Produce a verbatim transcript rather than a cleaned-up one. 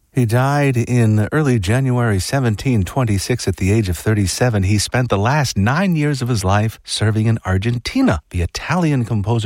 He died in early January seventeen twenty-six at the age of thirty-seven. He spent the last nine years of his life serving in Argentina. The Italian composer